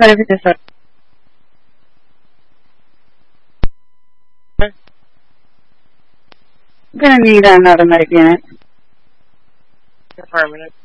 Services, sir. I'm gonna need an automatic unit. Affirmative.